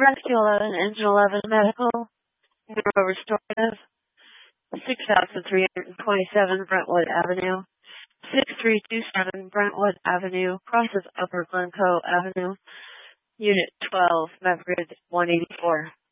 Rescue 11, Engine 11 Medical, Neuro Restorative, 6327 Brentwood Avenue, 6327 Brentwood Avenue, crosses Upper Glencoe Avenue, Unit 12, Mavgrid 184.